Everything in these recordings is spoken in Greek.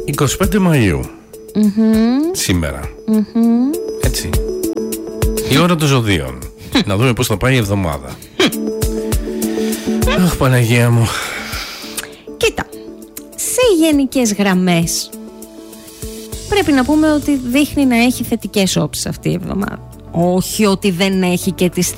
25 Μαΐου σήμερα. Έτσι. Η ώρα των ζωδίων. Να δούμε πώς θα πάει η εβδομάδα. Αχ, Παναγία μου. Κοίτα, σε γενικές γραμμές πρέπει να πούμε ότι δείχνει να έχει θετικές όψεις αυτή η εβδομάδα. Όχι ότι δεν έχει και τις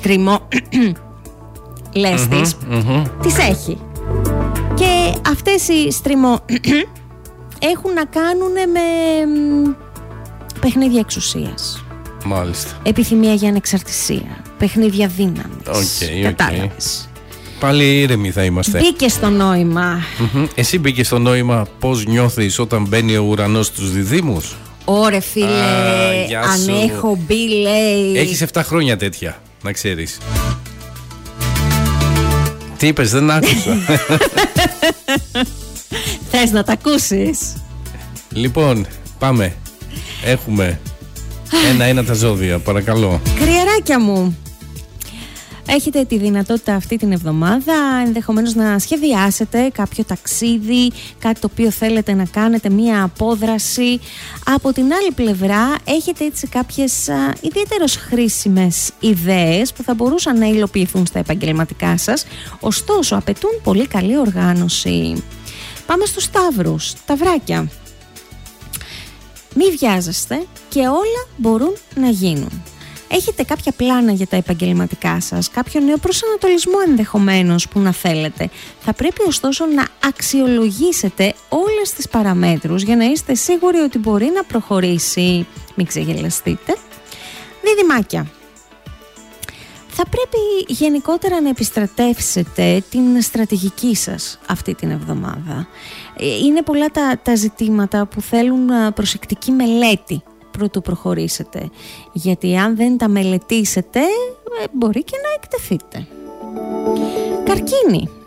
λες της. Τις έχει. Και αυτές οι έχουν να κάνουν με παιχνίδια εξουσίας. Μάλιστα. Επιθυμία για ανεξαρτησία. Παιχνίδια δύναμης. Κατάλαβες. Πάλι ήρεμοι θα είμαστε. Μπήκε στο νόημα. Εσύ μπήκε στο νόημα πώς νιώθεις όταν μπαίνει ο ουρανός στους διδύμους. Ωρε φίλε, αν έχω μπει λέει. Έχεις 7 χρόνια τέτοια, να ξέρεις. Τι είπες, δεν άκουσα. Θες να τα ακούσεις? Λοιπόν, πάμε. Έχουμε ένα τα ζώδια, παρακαλώ. Κρυαράκια μου, έχετε τη δυνατότητα αυτή την εβδομάδα ενδεχομένως να σχεδιάσετε κάποιο ταξίδι, κάτι το οποίο θέλετε να κάνετε, μία απόδραση. Από την άλλη πλευρά έχετε έτσι κάποιες ιδιαίτερως χρήσιμες ιδέες που θα μπορούσαν να υλοποιηθούν στα επαγγελματικά σας, ωστόσο απαιτούν πολύ καλή οργάνωση. Πάμε στους Σταύρους, Ταυράκια. Μη βιάζεστε και όλα μπορούν να γίνουν. Έχετε κάποια πλάνα για τα επαγγελματικά σας, κάποιο νέο προσανατολισμό ενδεχομένως που να θέλετε. Θα πρέπει ωστόσο να αξιολογήσετε όλες τις παραμέτρους για να είστε σίγουροι ότι μπορεί να προχωρήσει. Μην ξεγελαστείτε. Διδυμάκια. Θα πρέπει γενικότερα να επιστρατεύσετε την στρατηγική σας αυτή την εβδομάδα. Είναι πολλά τα ζητήματα που θέλουν προσεκτική μελέτη προτού προχωρήσετε, γιατί αν δεν τα μελετήσετε μπορεί και να εκτεθείτε. Καρκίνη.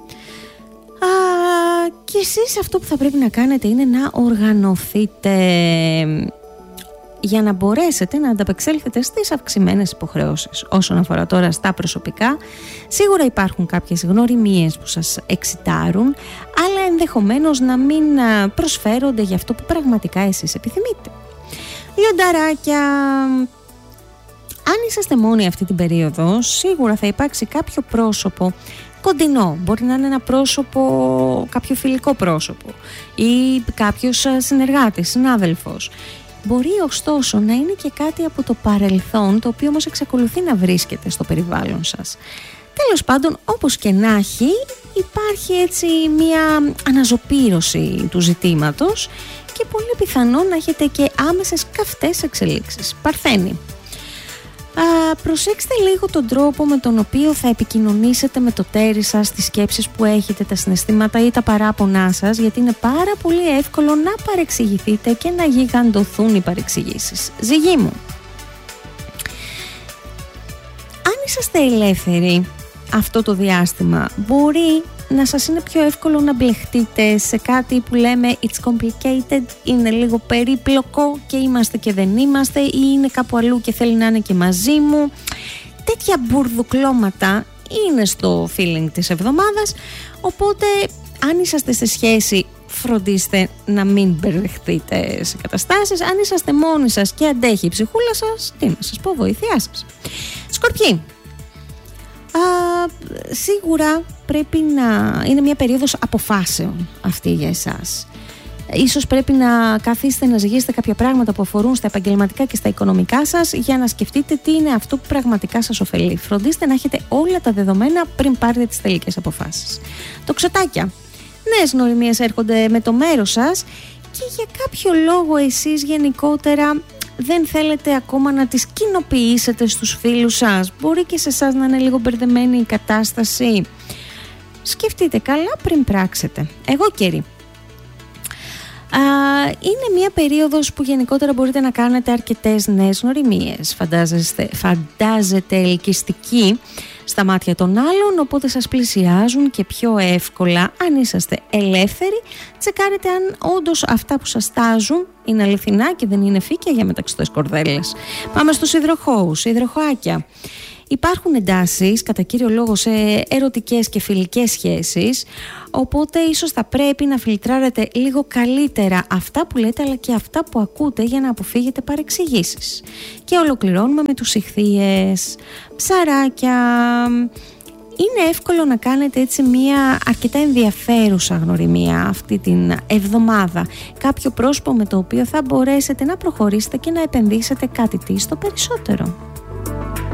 Και εσείς αυτό που θα πρέπει να κάνετε είναι να οργανωθείτε για να μπορέσετε να ανταπεξέλθετε στις αυξημένες υποχρεώσεις. Όσον αφορά τώρα στα προσωπικά, σίγουρα υπάρχουν κάποιες γνωριμίες που σας εξιτάρουν, αλλά ενδεχομένως να μην προσφέρονται για αυτό που πραγματικά εσείς επιθυμείτε. Λιονταράκια, αν είσαστε μόνοι αυτή την περίοδο, σίγουρα θα υπάρξει κάποιο πρόσωπο κοντινό. Μπορεί να είναι ένα πρόσωπο, κάποιο φιλικό πρόσωπο ή κάποιος συνεργάτης, συνάδελφος. Μπορεί ωστόσο να είναι και κάτι από το παρελθόν, το οποίο όμως εξακολουθεί να βρίσκεται στο περιβάλλον σας. Τέλος πάντων, όπως και να έχει, υπάρχει έτσι μια αναζωπήρωση του ζητήματος και πολύ πιθανό να έχετε και άμεσες καυτές εξελίξεις. Παρθένη. Προσέξτε λίγο τον τρόπο με τον οποίο θα επικοινωνήσετε με το τέρι σας, τις σκέψεις που έχετε, τα συναισθήματα ή τα παράπονά σας, γιατί είναι πάρα πολύ εύκολο να παρεξηγηθείτε και να γιγαντωθούν οι παρεξηγήσεις. Ζυγή μου. Αν είσαστε ελεύθεροι αυτό το διάστημα, μπορεί να σας είναι πιο εύκολο να μπλεχτείτε σε κάτι που λέμε it's complicated, είναι λίγο περίπλοκο και είμαστε και δεν είμαστε, ή είναι κάπου αλλού και θέλει να είναι και μαζί μου. Τέτοια μπουρδουκλώματα είναι στο feeling της εβδομάδας, οπότε αν είσαστε σε σχέση, φροντίστε να μην μπερδευτείτε σε καταστάσεις. Αν είσαστε μόνοι σας και αντέχει η ψυχούλα σας, τι να σας πω, βοήθειά σας. Σκορπιοί. Σίγουρα πρέπει να είναι μια περίοδος αποφάσεων αυτή για εσάς. Ίσως πρέπει να καθίσετε να ζυγίσετε κάποια πράγματα που αφορούν στα επαγγελματικά και στα οικονομικά σας για να σκεφτείτε τι είναι αυτό που πραγματικά σας ωφελεί. Φροντίστε να έχετε όλα τα δεδομένα πριν πάρετε τις τελικές αποφάσεις. Τοξοτάκια. Νέες γνωριμίες έρχονται με το μέρος σας και για κάποιο λόγο εσείς γενικότερα δεν θέλετε ακόμα να τις κοινοποιήσετε στους φίλους σας. Μπορεί και σε εσάς να είναι λίγο μπερδεμένη η κατάσταση. Σκεφτείτε καλά πριν πράξετε. Εγώ καιρή. Είναι μια περίοδος που γενικότερα μπορείτε να κάνετε αρκετές νέες γνωριμίες. Φαντάζετε ελκυστική στα μάτια των άλλων, οπότε σας πλησιάζουν και πιο εύκολα. Αν είσαστε ελεύθεροι, τσεκάρετε αν όντως αυτά που σας τάζουν είναι αληθινά και δεν είναι φύκια για μεταξωτές κορδέλες. Πάμε στους υδροχόους, υδροχοάκια. Υπάρχουν εντάσεις κατά κύριο λόγο σε ερωτικές και φιλικές σχέσεις, οπότε ίσως θα πρέπει να φιλτράρετε λίγο καλύτερα αυτά που λέτε αλλά και αυτά που ακούτε για να αποφύγετε παρεξηγήσεις. Και ολοκληρώνουμε με τους Ιχθύες. Ψαράκια, είναι εύκολο να κάνετε έτσι μια αρκετά ενδιαφέρουσα γνωριμία αυτή την εβδομάδα. Κάποιο πρόσωπο με το οποίο θα μπορέσετε να προχωρήσετε και να επενδύσετε κάτι στο περισσότερο.